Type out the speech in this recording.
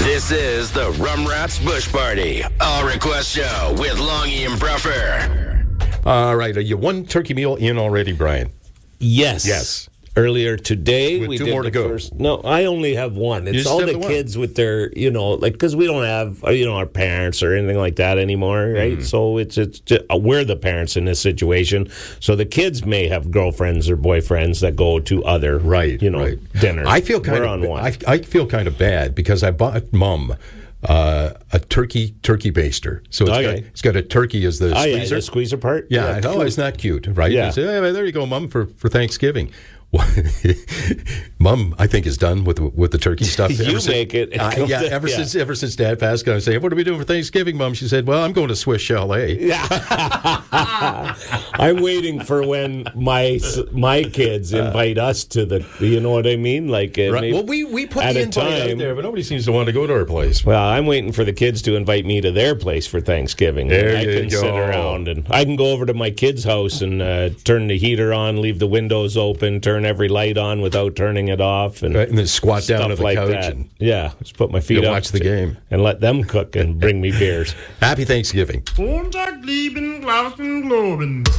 This is the Rum Rats Bush Party, All Request Show with Longy and Bruffer. All right, are you one turkey meal in already, Brian? Yes. Yes. Earlier today, With we two did more to the go. first. No, I only have one. It's just all have the the one. kids with their, because we don't have, our parents or anything like that anymore, right? Mm-hmm. So it's just, we're the parents in this situation. So the kids may have girlfriends or boyfriends that go to other, Right. dinners. I feel kind We're of on one. I feel kind of bad because I bought Mum a turkey baster. So it's got a turkey as the Oh, yeah, squeezer. the squeezer part? Yeah, it's not cute, right? Yeah. I say, hey, there you go, Mum, for Thanksgiving. Mum, I think, is done with the turkey stuff. You make it. Ever since Dad passed, I say, what are we doing for Thanksgiving, Mum? She said, well, I'm going to Swiss Chalet. Yeah. I'm waiting for when my kids invite us to the, you know what I mean? Like, Right. maybe Well, we put at the a invite out time. there, but nobody seems to want to go to our place. Well, I'm waiting for the kids to invite me to their place for Thanksgiving. There I you can go. sit around and I can go over to my kids' house and turn the heater on, leave the windows open, turn every light on without turning it off, and then squat down stuff on the like couch that. and Just put my feet you'll up, watch the game. and let them cook and bring me beers. Happy Thanksgiving. Montag lieben, Glauben, Globen.